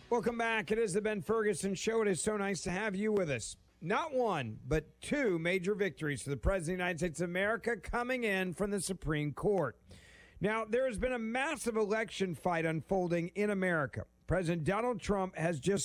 Welcome back. It is the Ben Ferguson Show. It is so nice to have you with us. Not one, but two major victories for the President of the United States of America coming in from the Supreme Court. Now, there has been a massive election fight unfolding in America. President Donald Trump has just